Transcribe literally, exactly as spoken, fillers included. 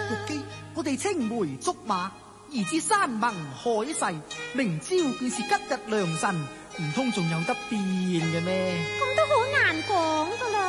玉姬，我哋青梅竹馬，而至山盟海誓，明朝便是吉日良辰，唔通仲有得變嘅咩？ 咁都好難講噶啦。